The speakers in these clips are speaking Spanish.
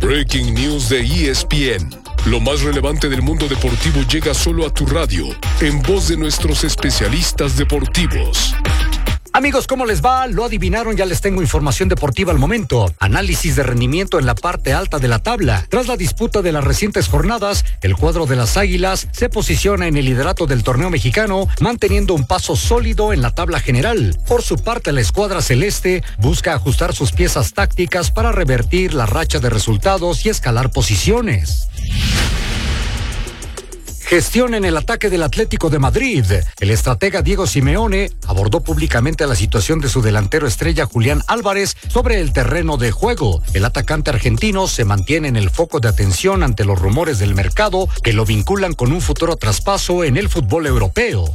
Breaking News de ESPN. Lo más relevante del mundo deportivo llega solo a tu radio, en voz de nuestros especialistas deportivos. Amigos, ¿cómo les va? Lo adivinaron, ya les tengo información deportiva al momento. Análisis de rendimiento en la parte alta de la tabla. Tras la disputa de las recientes jornadas, el cuadro de las Águilas se posiciona en el liderato del torneo mexicano, manteniendo un paso sólido en la tabla general. Por su parte, la escuadra celeste busca ajustar sus piezas tácticas para revertir la racha de resultados y escalar posiciones. Gestión en el ataque del Atlético de Madrid. El estratega Diego Simeone abordó públicamente la situación de su delantero estrella Julián Álvarez sobre el terreno de juego. El atacante argentino se mantiene en el foco de atención ante los rumores del mercado que lo vinculan con un futuro traspaso en el fútbol europeo.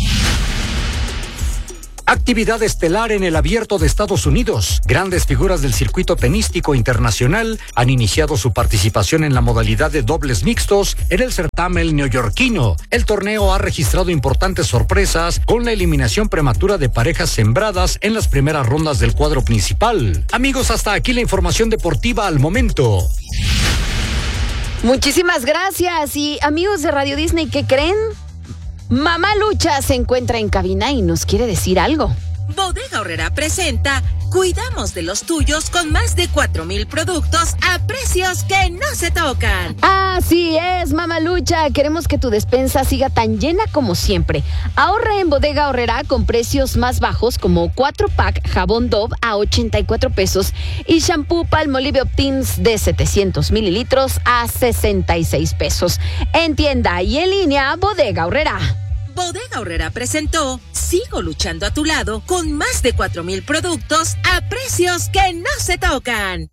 Actividad estelar en el Abierto de Estados Unidos. Grandes figuras del circuito tenístico internacional han iniciado su participación en la modalidad de dobles mixtos en el certamen neoyorquino. El torneo ha registrado importantes sorpresas con la eliminación prematura de parejas sembradas en las primeras rondas del cuadro principal. Amigos, hasta aquí la información deportiva al momento. Muchísimas gracias. Y amigos de Radio Disney, ¿qué creen? Mamá Lucha se encuentra en cabina y nos quiere decir algo. Bodega Aurrerá presenta Cuidamos de los tuyos con más de 4,000 productos a precios que no se tocan. Así es, Mamá Lucha. Queremos que tu despensa siga tan llena como siempre. Ahorra en Bodega Aurrerá con precios más bajos como 4-pack jabón Dove a 84 pesos y shampoo Palmolive Optins de 700 mililitros a 66 pesos. En tienda y en línea, Bodega Aurrerá. Bodega Aurrerá presentó Sigo luchando a tu lado con más de 4,000 productos a precios que no se tocan.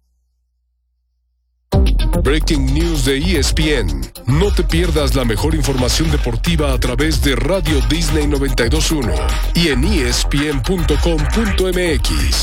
Breaking News de ESPN. No te pierdas la mejor información deportiva a través de Radio Disney 92.1 y en ESPN.com.mx.